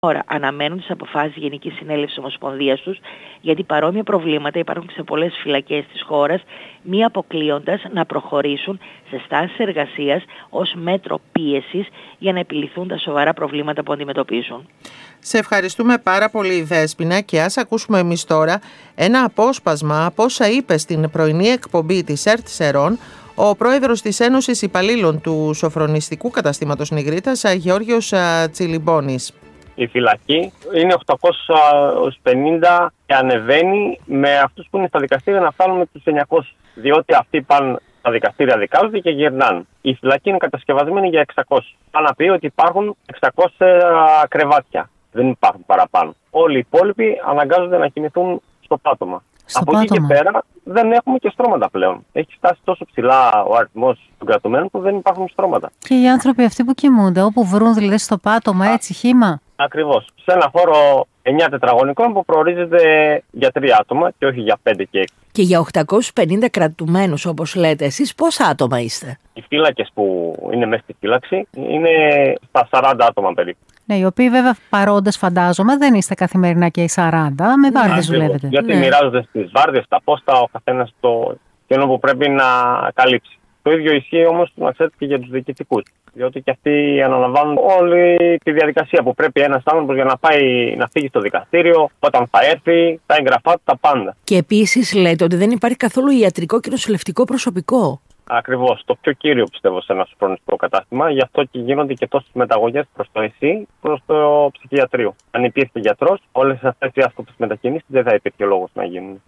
Τώρα αναμένουν τις αποφάσεις Γενικής Συνέλευσης Ομοσπονδίας τους, γιατί παρόμοια προβλήματα υπάρχουν σε πολλές φυλακές της χώρας, μη αποκλείοντας να προχωρήσουν σε στάσεις εργασίας ως μέτρο πίεσης για να επιληθούν τα σοβαρά προβλήματα που αντιμετωπίζουν. Σε ευχαριστούμε πάρα πολύ, Δέσποινα, και ας ακούσουμε εμείς τώρα ένα απόσπασμα από όσα είπε στην πρωινή εκπομπή της ΕΡΤ Σερών ο πρόεδρος της Ένωσης Υπαλλήλων του Σοφρονιστικού Καταστήματος Νιγρίτας, Γεώργιος Τσιλιμπώνης. Η φυλακή είναι 850 και ανεβαίνει με αυτούς που είναι στα δικαστήρια να φτάνουμε τους 900, διότι αυτοί πάνε στα δικαστήρια, δικάζονται και γυρνάνε. Η φυλακή είναι κατασκευασμένη για 600. Πάνε να πει ότι υπάρχουν 600 κρεβάτια. Δεν υπάρχουν παραπάνω. Όλοι οι υπόλοιποι αναγκάζονται να κοιμηθούν στο πάτωμα. Από εκεί και πέρα δεν έχουμε και στρώματα πλέον. Έχει φτάσει τόσο ψηλά ο αριθμός των κρατουμένων που δεν υπάρχουν στρώματα. Και οι άνθρωποι αυτοί που κοιμούνται, όπου βρουν δηλαδή στο πάτωμα, έτσι χύμα. Ακριβώς. Σε ένα χώρο 9 τετραγωνικών που προορίζεται για 3 άτομα και όχι για 5 και 6. Και για 850 κρατουμένους, όπως λέτε εσείς, πόσα άτομα είστε? Οι φύλακες που είναι μέσα στη φύλαξη είναι στα 40 άτομα περίπου. Ναι, οι οποίοι βέβαια παρόντες, φαντάζομαι, δεν είστε καθημερινά και οι 40, με βάρδιες δουλεύετε. Γιατί μοιράζονται στις βάρδιες, τα πόστα, ο καθένας το κενό που πρέπει να καλύψει. Το ίδιο ισχύει όμως, να ξέρετε, και για τους διοικητικούς. Διότι και αυτοί αναλαμβάνουν όλη τη διαδικασία που πρέπει ένας άνθρωπος για να πάει να φύγει στο δικαστήριο, όταν θα έρθει, τα έγγραφά του, τα πάντα. Και επίσης λέτε ότι δεν υπάρχει καθόλου ιατρικό και νοσηλευτικό προσωπικό. Ακριβώς. Το πιο κύριο πιστεύω σε ένα σοφρονιστικό κατάστημα. Γι' αυτό και γίνονται και τόσες μεταγωγές προς το ΕΣΥ, προς το ψυχιατρίο. Αν υπήρχε γιατρός, όλες αυτές οι άσκοπες μετακινήσεις δεν θα υπήρχε λόγος να γίνουν.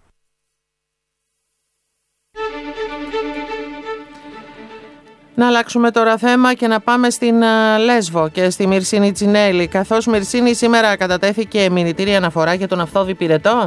Να αλλάξουμε τώρα θέμα και να πάμε στην Λέσβο και στη Μυρσίνη Τσινέλη. Καθώς Μυρσίνη σήμερα κατατέθηκε μηνυτήρια αναφορά για τον Αυθόδη Πυρετό.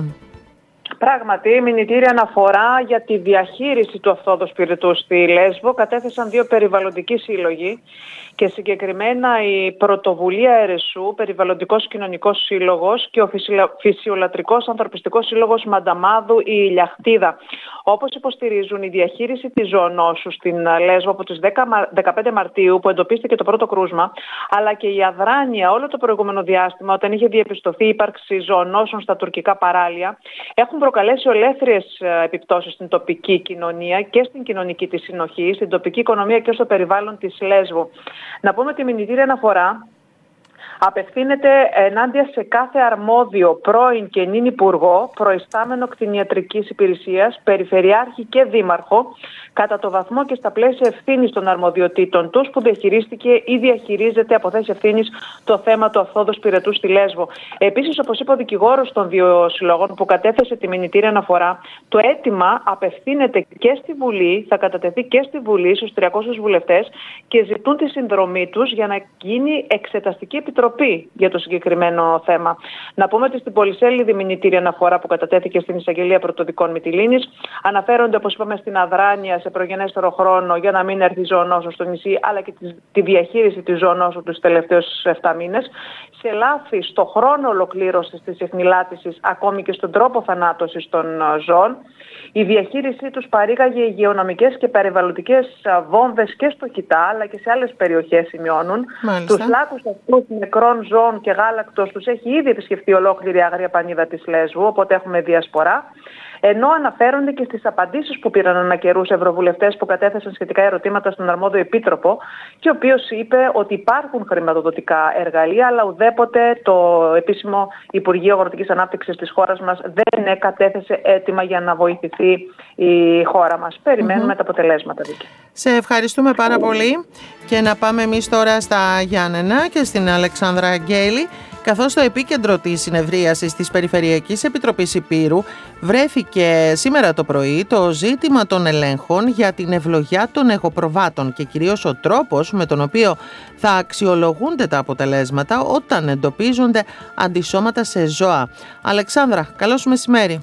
Πράγματι, μηνυτήρια αναφορά για τη διαχείριση του Αυθόδους Πυρετού στη Λέσβο κατέθεσαν 2 περιβαλλοντικοί σύλλογοι και συγκεκριμένα η Πρωτοβουλία Ερεσού, Περιβαλλοντικός Κοινωνικός Σύλλογος και ο Φυσιολατρικός Ανθρωπιστικός Σύλλογος Μανταμάδου η Ηλιαχτίδα. Όπως υποστηρίζουν, η διαχείριση της ζωονόσου στην Λέσβο από τις 15 Μαρτίου που εντοπίστηκε το πρώτο κρούσμα, αλλά και η αδράνεια όλο το προηγούμενο διάστημα όταν είχε διαπιστωθεί η ύπαρξη ζωονόσων στα τουρκικά παράλια, έχουν προκαλέσει ολέθριες επιπτώσεις στην τοπική κοινωνία και στην κοινωνική της συνοχή, στην τοπική οικονομία και στο περιβάλλον της Λέσβου. Να πούμε ότι η μηνυτήρια αναφορά απευθύνεται ενάντια σε κάθε αρμόδιο πρώην και νυν υπουργό, προϊστάμενο κτηνιατρικής υπηρεσίας, περιφερειάρχη και δήμαρχο, κατά το βαθμό και στα πλαίσια ευθύνης των αρμοδιοτήτων τους που διαχειρίστηκε ή διαχειρίζεται από θέση ευθύνης το θέμα του Αυθόδους Πυρετού στη Λέσβο. Επίσης, όπως είπε ο δικηγόρος των 2 συλλόγων που κατέθεσε τη μηνυτήρια αναφορά, το αίτημα απευθύνεται και στη Βουλή, θα κατατεθεί και στη Βουλή στους 300 βουλευτές και ζητούν τη συνδρομή τους για να γίνει εξεταστική επιτροπή για το συγκεκριμένο θέμα. Να πούμε ότι στην πολυσέλιδη μηνυτήρια αναφορά που κατατέθηκε στην Εισαγγελία Πρωτοδικών Μυτιλήνης αναφέρονται, όπως είπαμε, στην αδράνεια σε προγενέστερο χρόνο για να μην έρθει ζωονόσο στο νησί, αλλά και τη διαχείριση της ζωονόσου τους τελευταίους 7 μήνες, σε λάθη στο χρόνο ολοκλήρωσης της εχνηλάτησης, ακόμη και στον τρόπο θανάτωσης των ζώων. Η διαχείρισή τους παρήγαγε υγειονομικές και περιβαλλοντικές βόμβες και στο Κιτά, αλλά και σε άλλες περιοχές σημειώνουν. Τους λάκους αυτούς νεκρών ζώων και γάλακτος τους έχει ήδη επισκεφτεί ολόκληρη η Άγρια Πανίδα της Λέσβου, οπότε έχουμε διασπορά. Ενώ αναφέρονται και στις απαντήσεις που πήραν ανά καιρούς ευρωβουλευτές που κατέθεσαν σχετικά ερωτήματα στον αρμόδιο επίτροπο, και ο οποίος είπε ότι υπάρχουν χρηματοδοτικά εργαλεία, αλλά ουδέποτε το επίσημο Υπουργείο Αγροτικής Ανάπτυξης της χώρας μας δεν κατέθεσε έτοιμα για να βοηθηθεί η χώρα μας. Περιμένουμε τα αποτελέσματα, Βίκη. Σε ευχαριστούμε πάρα πολύ και να πάμε εμείς τώρα στα Γιάννενα και στην Αλεξάνδρα Αγγέλη. Καθώς στο επίκεντρο της συνεδρίασης της Περιφερειακής Επιτροπής Ηπείρου βρέθηκε σήμερα το πρωί το ζήτημα των ελέγχων για την ευλογιά των εγωπροβάτων και κυρίως ο τρόπος με τον οποίο θα αξιολογούνται τα αποτελέσματα όταν εντοπίζονται αντισώματα σε ζώα. Αλεξάνδρα, καλώς μεσημέρι.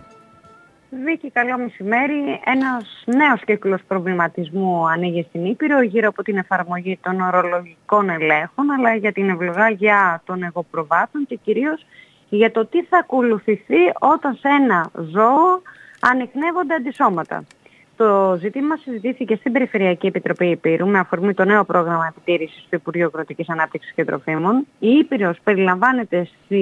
Βίκη, καλό μεσημέρι. Ένας νέος κύκλος προβληματισμού ανοίγει στην Ήπειρο γύρω από την εφαρμογή των ορολογικών ελέγχων, αλλά για την ευλογιά των εγωπροβάτων και κυρίως για το τι θα ακολουθηθεί όταν σε ένα ζώο ανιχνεύονται αντισώματα. Το ζήτημα συζητήθηκε στην Περιφερειακή Επιτροπή Ηπείρου με αφορμή το νέο πρόγραμμα επιτήρησης του Υπουργείου Αγροτικής Ανάπτυξης και Τροφίμων. Η Ηπείρος περιλαμβάνεται